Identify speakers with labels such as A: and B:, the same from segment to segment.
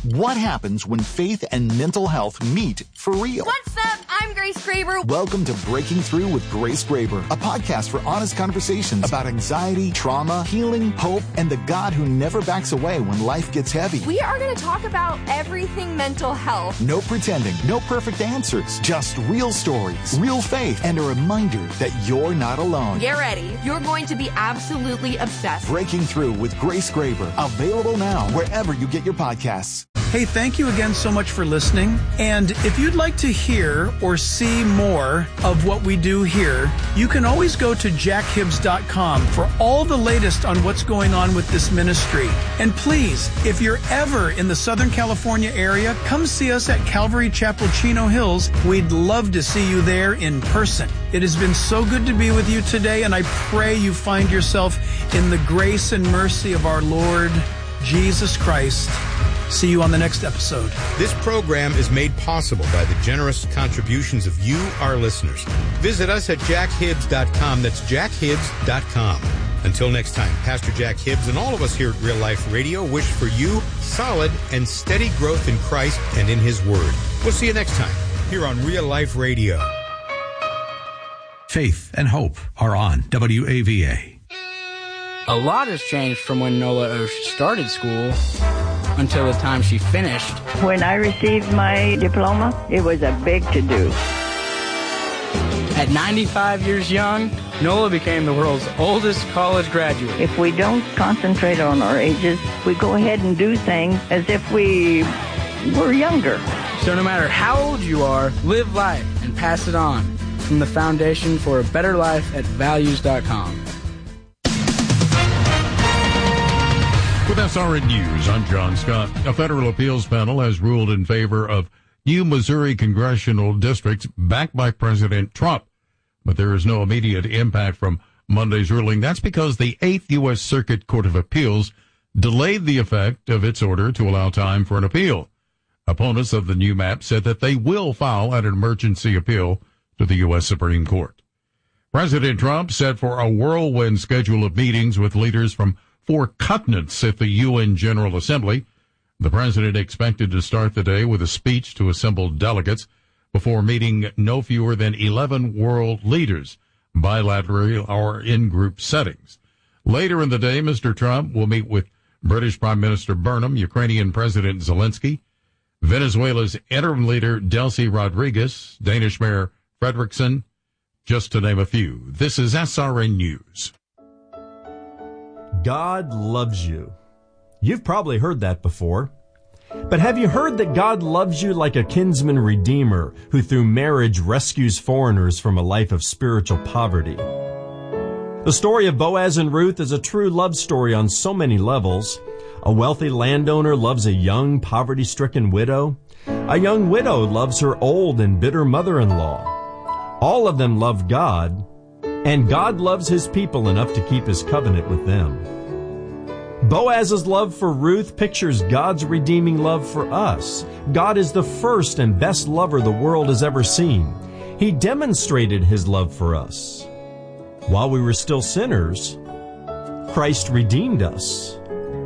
A: What happens when faith and mental health meet for real?
B: What's up? I'm Grace Graber.
A: Welcome to Breaking Through with Grace Graber, a podcast for honest conversations about anxiety, trauma, healing, hope, and the God who never backs away when life gets heavy.
B: We are going to talk about everything mental health.
A: No pretending, no perfect answers, just real stories, real faith, and a reminder that you're not alone.
B: Get ready. You're going to be absolutely obsessed.
A: Breaking Through with Grace Graber, available now wherever you get your podcasts.
C: Hey, thank you again so much for listening. And if you'd like to hear or see more of what we do here, you can always go to jackhibbs.com for all the latest on what's going on with this ministry. And please, if you're ever in the Southern California area, come see us at Calvary Chapel, Chino Hills. We'd love to see you there in person. It has been so good to be with you today, and I pray you find yourself in the grace and mercy of our Lord Jesus Christ. See you on the next episode.
D: This program is made possible by the generous contributions of you, our listeners. Visit us at jackhibbs.com. That's jackhibbs.com. Until next time, Pastor Jack Hibbs and all of us here at Real Life Radio wish for you solid and steady growth in Christ and in His Word. We'll see you next time here on Real Life Radio.
E: Faith and hope are on WAVA.
F: A lot has changed from when Nola Osh started school until the time she finished.
G: When I received my diploma, it was a big to-do.
F: At 95 years young, Nola became the world's oldest college graduate.
G: If we don't concentrate on our ages, we go ahead and do things as if we were younger.
F: So no matter how old you are, live life and pass it on. From the Foundation for a Better Life at Values.com.
H: With SRN News, I'm John Scott. A federal appeals panel has ruled in favor of new Missouri congressional districts backed by President Trump. But there is no immediate impact from Monday's ruling. That's because the 8th U.S. Circuit Court of Appeals delayed the effect of its order to allow time for an appeal. Opponents of the new map said that they will file an emergency appeal to the U.S. Supreme Court. President Trump set for a whirlwind schedule of meetings with leaders from 4 continents at the UN General Assembly. The president expected to start the day with a speech to assembled delegates before meeting no fewer than 11 world leaders, bilaterally or in group settings. Later in the day, Mr. Trump will meet with British Prime Minister Burnham, Ukrainian President Zelensky, Venezuela's interim leader Delcy Rodriguez, Danish Mayor Fredriksson, just to name a few. This is SRN News.
I: God loves you. You've probably heard that before. But have you heard that God loves you like a kinsman redeemer who through marriage rescues foreigners from a life of spiritual poverty? The story of Boaz and Ruth is a true love story on so many levels. A wealthy landowner loves a young, poverty-stricken widow. A young widow loves her old and bitter mother-in-law. All of them love God, and God loves His people enough to keep His covenant with them. Boaz's love for Ruth pictures God's redeeming love for us. God is the first and best lover the world has ever seen. He demonstrated His love for us. While we were still sinners, Christ redeemed us.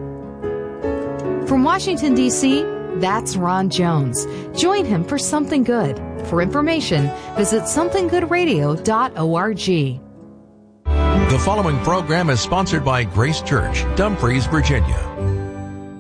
J: From Washington, D.C., that's Ron Jones. Join him for Something Good. For information, visit somethinggoodradio.org.
E: The following program is sponsored by Grace Church, Dumfries, Virginia.